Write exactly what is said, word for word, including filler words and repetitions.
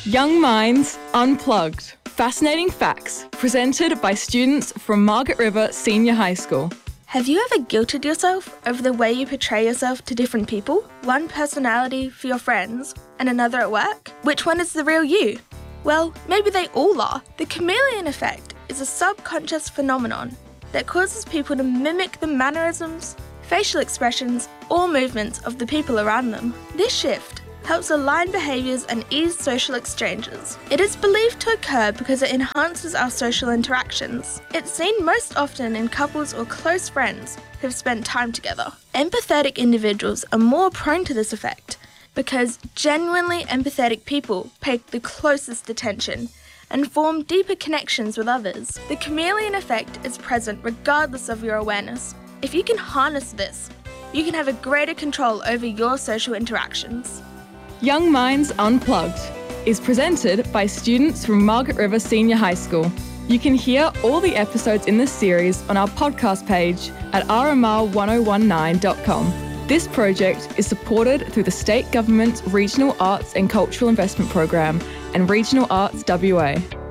Young Minds Unplugged. Fascinating facts presented by students from Margaret River Senior High School. Have you ever guilted yourself over the way you portray yourself to different people? One personality for your friends and another at work? Which one is the real you? Well, maybe they all are. The chameleon effect is a subconscious phenomenon that causes people to mimic the mannerisms, facial expressions, or movements of the people around them. This shift helps align behaviours and ease social exchanges. It is believed to occur because it enhances our social interactions. It's seen most often in couples or close friends who've spent time together. Empathetic individuals are more prone to this effect because genuinely empathetic people pay the closest attention and form deeper connections with others. The chameleon effect is present regardless of your awareness. If you can harness this, you can have a greater control over your social interactions. Young Minds Unplugged is presented by students from Margaret River Senior High School. You can hear all the episodes in this series on our podcast page at r m r one oh one nine dot com. This project is supported through the State Government's Regional Arts and Cultural Investment Program and Regional Arts W A.